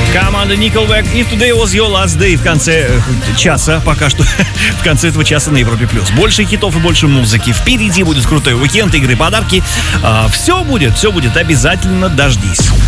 Команда Nickelback и Today Was Your Last Day в конце часа, пока что в конце этого часа на Европе+. Больше хитов и больше музыки. Впереди будет крутой уикенд, игры, подарки. Все будет, обязательно дождись.